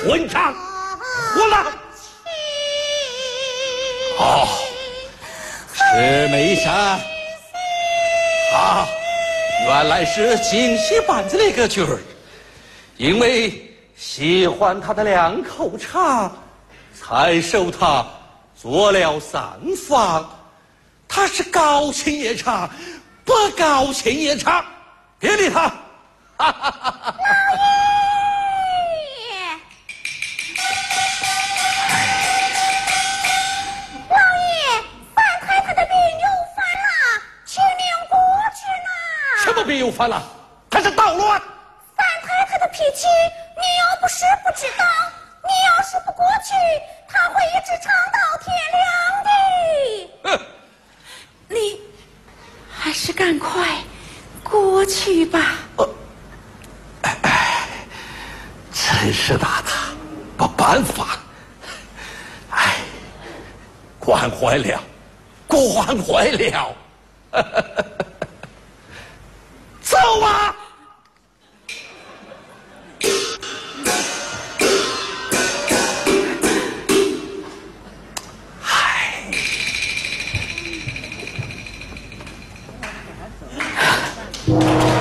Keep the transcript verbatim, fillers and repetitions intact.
混账！混了！哦，是梅山。啊，原来是京戏班子那个角儿，因为喜欢他的两口唱，才收他做了三房。他是高兴也唱，不高兴也唱，别理他。哈哈哈哈！ 老爷，范太太的病又犯了，请您过去呢。 什么病又犯了？他是捣乱。 范太太的脾气，你要不是不知道，你要是不过去，她会一直唱到天亮的。 哼！ 你还是赶快过去吧。 呃，哎哎，真是的，他没办法。哎，惯坏了，惯坏了。走啊！